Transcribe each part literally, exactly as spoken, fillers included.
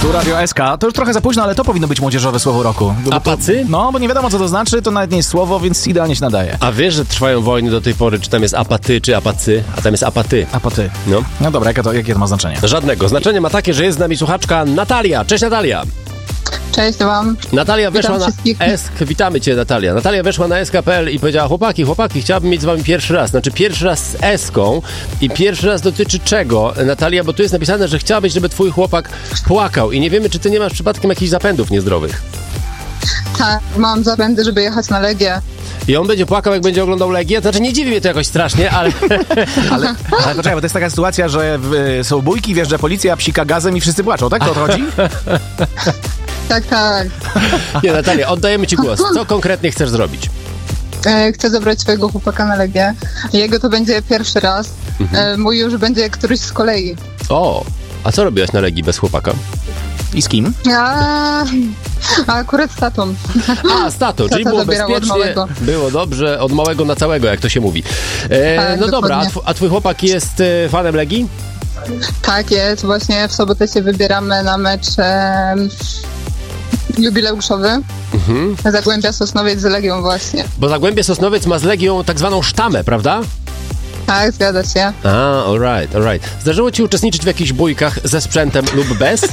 Tu Radio S K. To już trochę za późno, ale to powinno być młodzieżowe słowo roku. Bo Apacy? To, no, bo nie wiadomo, co to znaczy, to nawet nie jest słowo, więc idealnie się nadaje. A wiesz, że trwają wojny do tej pory, czy tam jest apaty, czy apacy? A tam jest apaty. Apaty. No. No dobra, jakie to, jakie to ma znaczenie? Żadnego. Znaczenie ma takie, że jest z nami słuchaczka Natalia. Cześć, Natalia. Cześć wam. Natalia weszła na wszystkich. S K. Witamy cię, Natalia. Natalia weszła na S K kropka P L i powiedziała: chłopaki, chłopaki, chciałabym mieć z wami pierwszy raz. Znaczy pierwszy raz z S-ką. I pierwszy raz dotyczy czego, Natalia? Bo tu jest napisane, że chciałabyś, żeby twój chłopak płakał. I nie wiemy, czy ty nie masz przypadkiem jakichś zapędów niezdrowych. Tak, mam zapędy, żeby jechać na Legię. I on będzie płakał, jak będzie oglądał Legię? Znaczy, nie dziwi mnie to jakoś strasznie, ale... ale, ale poczekaj, bo to jest taka sytuacja, że w, są bójki, wjeżdża policja, psika gazem i wszyscy płaczą, tak? To o to chodzi? Tak, tak. Nie, Natalia, oddajemy ci głos. Co konkretnie chcesz zrobić? E, chcę zabrać swojego chłopaka na Legię. Jego to będzie pierwszy raz. E, mój już będzie któryś z kolei. O, a co robiłaś na Legii bez chłopaka? I z kim? A, a akurat z tatą. A, z tatą, czyli Tata było zabierał od bezpiecznie, małego. było dobrze, od małego na całego, jak to się mówi. E, Tak, no dobra, a, dokładnie. tw- a twój chłopak jest e, fanem Legii? Tak jest, właśnie w sobotę się wybieramy na mecz e, jubileuszowy. Mhm. Zagłębia Sosnowiec z Legią właśnie. Bo Zagłębie Sosnowiec ma z Legią tak zwaną sztamę, prawda? Tak, zgadza się. A, alright, alright. Zdarzyło ci uczestniczyć w jakichś bójkach ze sprzętem lub bez?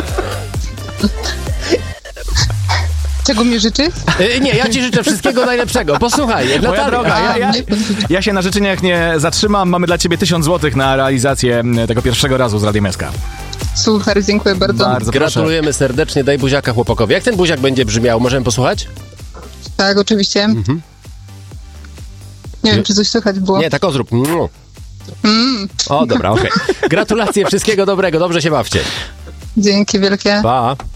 Czego mi życzysz? E, nie, ja ci życzę wszystkiego najlepszego. Posłuchaj, Moja Natalia. droga, ja, ja, nie, ja się na życzeniach nie zatrzymam. Mamy dla ciebie tysiąc złotych na realizację tego pierwszego razu z Radiem S K. Super, dziękuję bardzo. Bardzo proszę. Gratulujemy serdecznie, daj buziaka chłopakowi. Jak ten buziak będzie brzmiał? Możemy posłuchać? Tak, oczywiście. Mhm. Nie wiem, czy coś słychać było. Nie, tak o zrób. Mm. Mm, O, dobra, okej. Gratulacje, wszystkiego dobrego, dobrze się bawcie. dzięki wielkie. Pa.